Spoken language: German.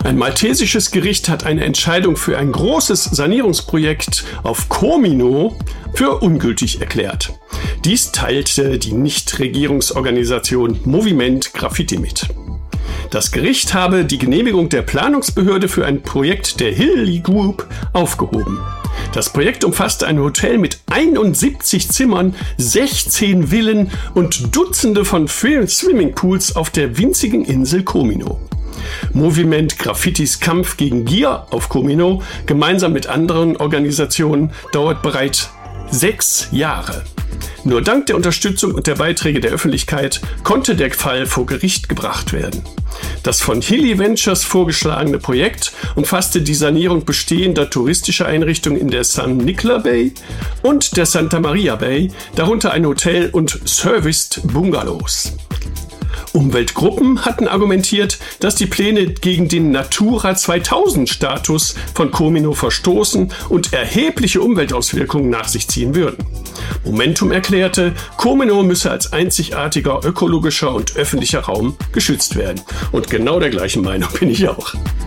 Ein maltesisches Gericht hat eine Entscheidung für ein großes Sanierungsprojekt auf Comino für ungültig erklärt. Dies teilte die Nichtregierungsorganisation Moviment Graffiti mit. Das Gericht habe die Genehmigung der Planungsbehörde für ein Projekt der Hilly Group aufgehoben. Das Projekt umfasste ein Hotel mit 71 Zimmern, 16 Villen und Dutzende von Swimmingpools auf der winzigen Insel Comino. Moviment Graffitis Kampf gegen Gier auf Comino, gemeinsam mit anderen Organisationen, dauert bereits 6 Jahre. Nur dank der Unterstützung und der Beiträge der Öffentlichkeit konnte der Fall vor Gericht gebracht werden. Das von Hilly Ventures vorgeschlagene Projekt umfasste die Sanierung bestehender touristischer Einrichtungen in der San Nicola Bay und der Santa Maria Bay, darunter ein Hotel und Serviced Bungalows. Umweltgruppen hatten argumentiert, dass die Pläne gegen den Natura 2000-Status von Comino verstoßen und erhebliche Umweltauswirkungen nach sich ziehen würden. Momentum erklärte, Comino müsse als einzigartiger ökologischer und öffentlicher Raum geschützt werden. Und genau der gleichen Meinung bin ich auch.